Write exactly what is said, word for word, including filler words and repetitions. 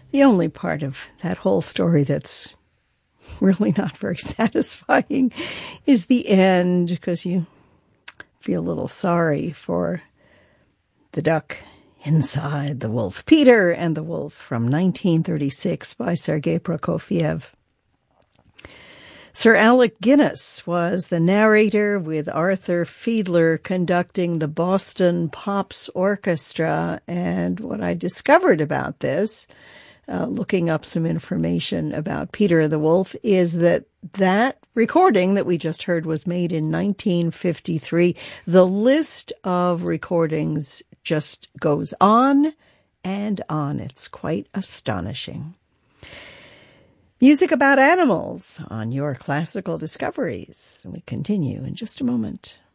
The only part of that whole story that's really not very satisfying is the end, because you feel a little sorry for the duck inside the wolf. Peter and the Wolf from nineteen thirty-six by Sergei Prokofiev. Sir Alec Guinness was the narrator, with Arthur Fiedler conducting the Boston Pops Orchestra. And what I discovered about this, uh, looking up some information about Peter and the Wolf, is that that recording that we just heard was made in nineteen fifty-three. The list of recordings just goes on and on. It's quite astonishing. Music about animals on your Classical Discoveries. We continue in just a moment.